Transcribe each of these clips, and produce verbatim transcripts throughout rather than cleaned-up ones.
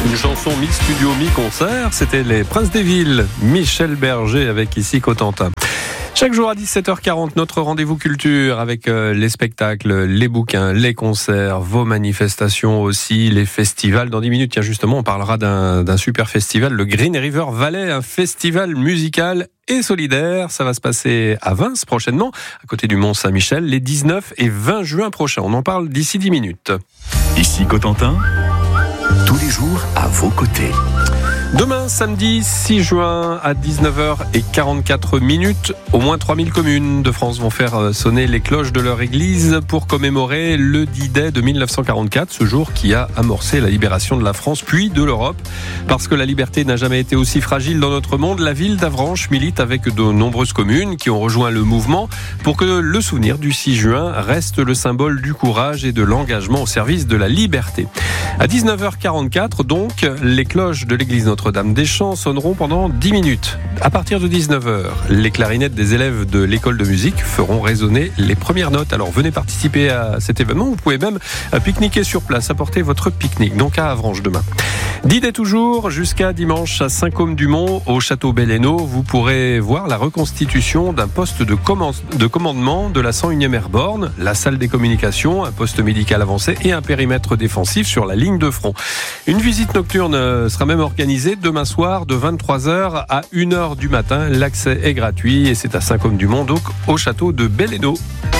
Une chanson mi-studio, mi-concert, c'était les Princes des Villes, Michel Berger avec ici Cotentin. Chaque jour à dix-sept heures quarante, notre rendez-vous culture avec euh, les spectacles, les bouquins, les concerts, vos manifestations aussi, les festivals. Dans dix minutes, tiens, justement, on parlera d'un, d'un super festival, le Green River Valley, un festival musical et solidaire. Ça va se passer à Vins prochainement, à côté du Mont-Saint-Michel, les dix-neuf et vingt juin prochains. On en parle d'ici dix minutes. Ici Cotentin, tous les jours à vos côtés. Demain, samedi six juin, à dix-neuf heures quarante-quatre minutes, au moins trois mille communes de France vont faire sonner les cloches de leur église pour commémorer le D-Day de mille neuf cent quarante-quatre, ce jour qui a amorcé la libération de la France puis de l'Europe. Parce que la liberté n'a jamais été aussi fragile dans notre monde, la ville d'Avranches milite avec de nombreuses communes qui ont rejoint le mouvement pour que le souvenir du six juin reste le symbole du courage et de l'engagement au service de la liberté. À dix-neuf heures quarante-quatre, donc, les cloches de l'église Notre-Dame-des-Champs sonneront pendant dix minutes. À partir de dix-neuf heures, les clarinettes des élèves de l'école de musique feront résonner les premières notes. Alors venez participer à cet événement. Vous pouvez même pique-niquer sur place, apporter votre pique-nique. Donc à Avranches demain. D-Day toujours, jusqu'à dimanche à Saint-Côme-du-Mont, au château Belléno. Vous pourrez voir la reconstitution d'un poste de, command- de commandement de la cent unième Airborne, la salle des communications, un poste médical avancé et un périmètre défensif sur la ligne de front. Une visite nocturne sera même organisée demain soir de vingt-trois heures à une heure du matin. L'accès est gratuit et c'est à Saint-Côme-du-Mont, donc au château de Belléno.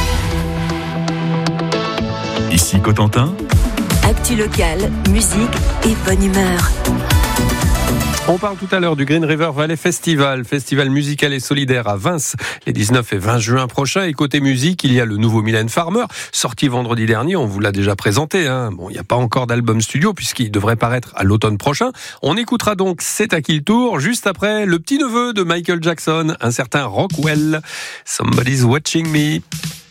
Ici Cotentin, actu locale, musique et bonne humeur. On parle tout à l'heure du Green River Valley Festival, festival musical et solidaire à Vins, les dix-neuf et vingt juin prochains. Et côté musique, il y a le nouveau Mylène Farmer, sorti vendredi dernier, on vous l'a déjà présenté. Hein. Bon, il n'y a pas encore d'album studio puisqu'il devrait paraître à l'automne prochain. On écoutera donc C'est à qui le tour, juste après le petit-neveu de Michael Jackson, un certain Rockwell. Somebody's Watching Me.